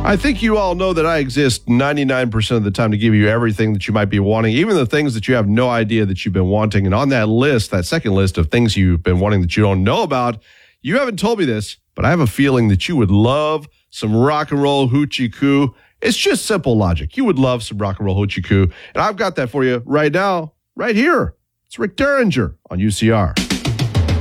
I think you all know that I exist 99% of the time to give you everything that you might be wanting, even the things that you have no idea that you've been wanting. And on that list, that second list of things you've been wanting that you don't know about, you haven't told me this, but I have a feeling that you would love some rock and roll hoochie coo. It's just simple logic. You would love some rock and roll hoochie coo. And I've got that for you right now, right here. It's Rick Derringer on UCR.